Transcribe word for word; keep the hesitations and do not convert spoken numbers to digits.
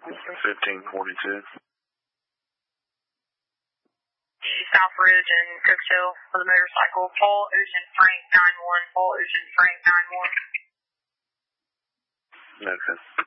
fifteen forty-two. South Ridge and Cooks Hill for the motorcycle. Paul Ocean Frank nine one. Paul Ocean Frank nine one. Okay.